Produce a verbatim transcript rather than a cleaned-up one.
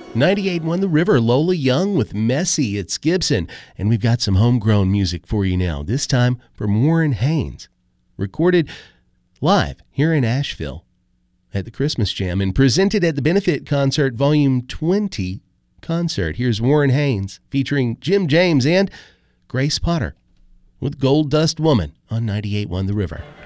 ninety-eight point one The River, Lola Young with Messy. It's Gibson. And we've got some homegrown music for you now, this time from Warren Haynes. Recorded live here in Asheville at the Christmas Jam and presented at the Benefit Concert Volume twenty concert. Here's Warren Haynes featuring Jim James and Grace Potter with Gold Dust Woman on ninety-eight point one The River.